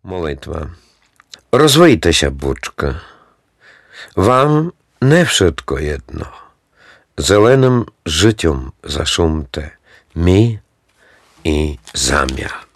Молитва. Розвийтеся, бучка. Вам не wszystko jedno. Zelenym życiom zaszumte mi i zamiar.